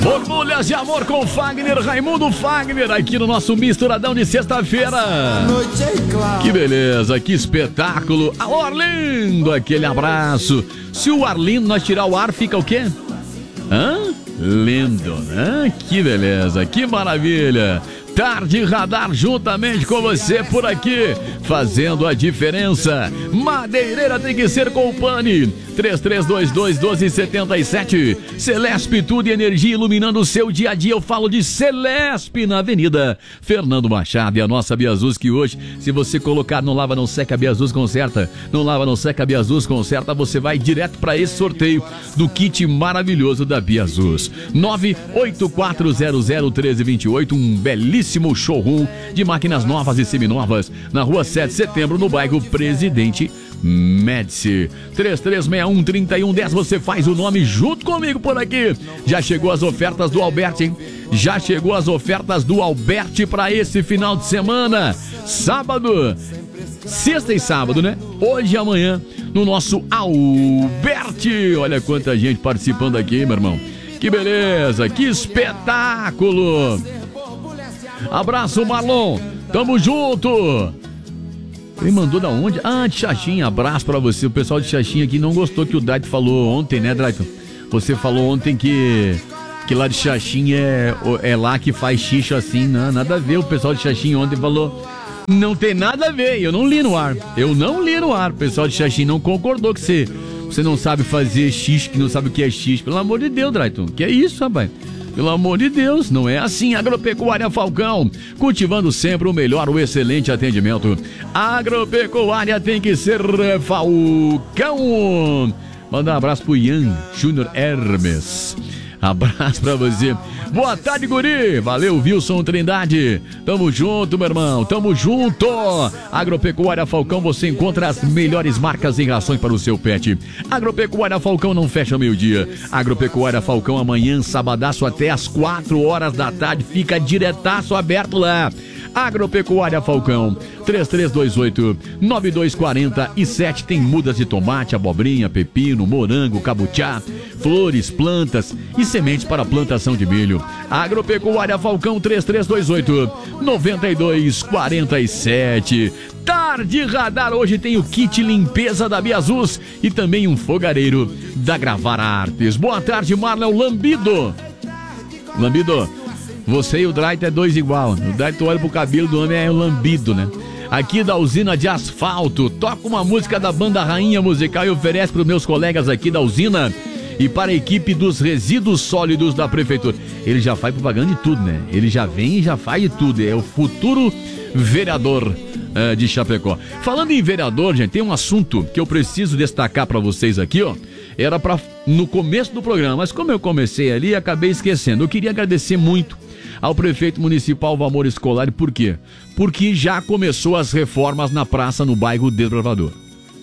Borbulhas de amor com Fagner, Raimundo Fagner, aqui no nosso misturadão de sexta-feira. Que beleza, que espetáculo. Alô, Arlindo, aquele abraço. Se o Arlindo nós tirar o ar, fica o quê? Lindo, né? Que beleza, que maravilha. Tarde Radar juntamente com você por aqui, fazendo a diferença. Madeireira tem que ser Company. 3322-1277. Celesp, tudo e energia iluminando o seu dia a dia. Eu falo de Celesp na Avenida Fernando Machado. E a nossa Biazus, que hoje, se você colocar no Lava Não Seca, a Biazus conserta. No Lava Não Seca, a Biazus conserta. Você vai direto para esse sorteio do kit maravilhoso da Biazus. 984001328. Um belíssimo showroom de máquinas novas e seminovas na rua 7 de setembro, no bairro Presidente Médici. 3361-3110. Você faz o nome junto comigo por aqui. Já chegou as ofertas do Alberti, hein? Já chegou as ofertas do Alberti para esse final de semana. Sábado, sexta e sábado, né? Hoje e amanhã no nosso Alberti. Olha quanta gente participando aqui, meu irmão. Que beleza, que espetáculo. Abraço, Marlon. Tamo junto. Ele mandou da onde? De Xaxim. Abraço pra você. O pessoal de Xaxim aqui não gostou que o Drayton falou ontem, né, Drayton? Você falou ontem que lá de Xaxim é lá que faz xixo assim. Não, nada a ver. O pessoal de Xaxim ontem falou... Não tem nada a ver. Eu não li no ar. O pessoal de Xaxim não concordou que você não sabe fazer xixi, que não sabe o que é xixi. Pelo amor de Deus, Drayton. Que é isso, rapaz? Pelo amor de Deus, não é assim. Agropecuária Falcão, cultivando sempre o melhor, o excelente atendimento. Agropecuária tem que ser Falcão. Manda um abraço pro Ian Júnior Hermes. Abraço pra você. Boa tarde, guri. Valeu, Wilson Trindade. Tamo junto, meu irmão. Tamo junto. Agropecuária Falcão, você encontra as melhores marcas em rações para o seu pet. Agropecuária Falcão não fecha meio-dia. Agropecuária Falcão amanhã, sabadaço até as 4 horas da tarde. Fica diretaço aberto lá. Agropecuária Falcão, 3328-9247. Tem mudas de tomate, abobrinha, pepino, morango, kabuchá, flores, plantas e sementes para plantação de milho. Agropecuária Falcão, 3328-9247. Tarde Radar, hoje tem o kit limpeza da Biazus e também um fogareiro da Gravar Artes. Boa tarde, Marlon Lambido. Você e o Drayton é dois igual. O Drayton olha pro cabelo do homem, é o lambido, né? Aqui da usina de asfalto, toca uma música da banda Rainha Musical e oferece para os meus colegas aqui da usina e para a equipe dos resíduos sólidos da prefeitura. Ele já faz propaganda de tudo, né? Ele já vem e já faz de tudo. É o futuro vereador de Chapecó. Falando em vereador, gente, tem um assunto que eu preciso destacar para vocês aqui, ó. Era para no começo do programa, mas como eu comecei ali, acabei esquecendo. Eu queria agradecer muito ao prefeito municipal Valmor Scolari. Por quê? Porque já começou as reformas na praça no bairro Desbravador.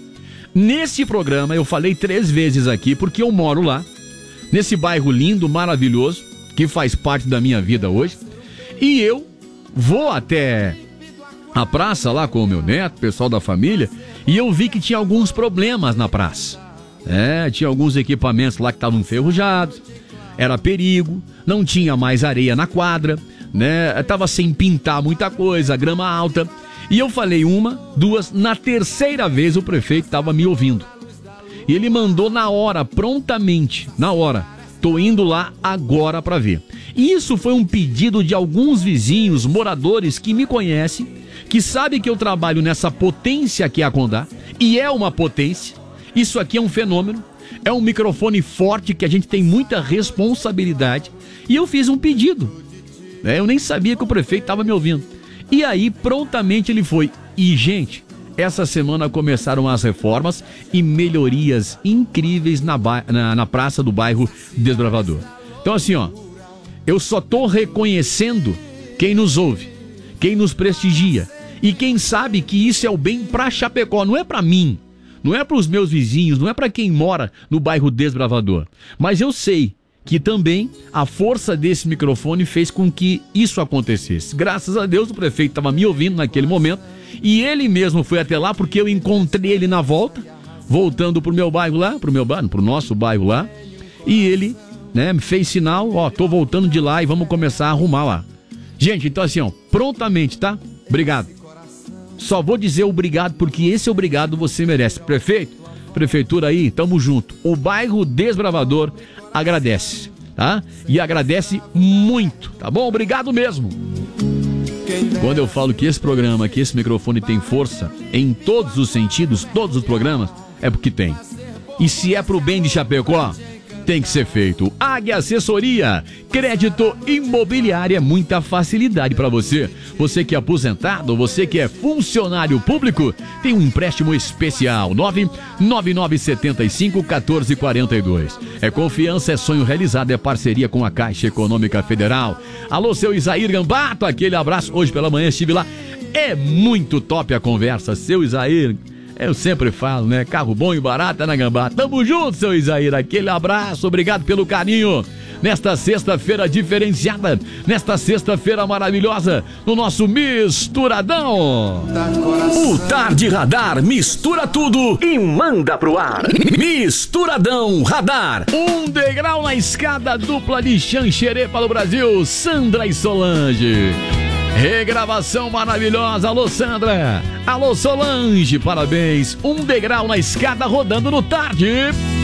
Nesse programa eu falei 3 vezes aqui, porque eu moro lá, nesse bairro lindo, maravilhoso, que faz parte da minha vida hoje, e eu vou até a praça lá com o meu neto, pessoal da família, e eu vi que tinha alguns problemas na praça. Tinha alguns equipamentos lá que estavam enferrujados, era perigo, não tinha mais areia na quadra, né? Tava sem pintar muita coisa, grama alta. E eu falei 1, 2, na terceira vez o prefeito estava me ouvindo. E ele mandou na hora, prontamente, na hora. Tô indo lá agora para ver. E isso foi um pedido de alguns vizinhos, moradores que me conhecem, que sabem que eu trabalho nessa potência que é a Condá, e é uma potência. Isso aqui é um fenômeno. É um microfone forte que a gente tem muita responsabilidade. E eu fiz um pedido. Eu nem sabia que o prefeito estava me ouvindo. E aí, prontamente ele foi. E, gente, essa semana começaram as reformas e melhorias incríveis na praça do bairro Desbravador. Então, assim, ó, eu só tô reconhecendo quem nos ouve, quem nos prestigia e quem sabe que isso é o bem pra Chapecó, não é pra mim. Não é para os meus vizinhos, não é para quem mora no bairro Desbravador. Mas eu sei que também a força desse microfone fez com que isso acontecesse. Graças a Deus o prefeito estava me ouvindo naquele momento e ele mesmo foi até lá porque eu encontrei ele na volta, voltando pro meu bairro lá, pro nosso bairro lá, e ele né? Me fez sinal, ó, tô voltando de lá e vamos começar a arrumar lá. Gente, então assim, ó, prontamente, tá? Obrigado. Só vou dizer obrigado porque esse obrigado você merece. Prefeito, prefeitura aí, tamo junto. O bairro Desbravador agradece, tá? E agradece muito, tá bom? Obrigado mesmo. Quando eu falo que esse programa, que esse microfone tem força em todos os sentidos, todos os programas, é porque tem. E se é pro bem de Chapecó, tem que ser feito. Águia Assessoria, crédito imobiliário é muita facilidade para você. Você que é aposentado, você que é funcionário público, tem um empréstimo especial, 99975-1442. É confiança, é sonho realizado, é parceria com a Caixa Econômica Federal. Alô, seu Isair Gambato, aquele abraço. Hoje pela manhã estive lá. É muito top a conversa, seu Isair. Eu sempre falo, né? Carro bom e barato é na Gambá. Tamo junto, seu Isair. Aquele abraço, obrigado pelo carinho. Nesta sexta-feira diferenciada, nesta sexta-feira maravilhosa, no nosso Misturadão. O Tarde Radar mistura tudo e manda pro ar. Misturadão Radar. Um degrau na escada dupla de Xanxerê para o Brasil, Sandra e Solange. Regravação maravilhosa, alô Sandra, alô Solange, parabéns, um degrau na escada rodando no Tarde.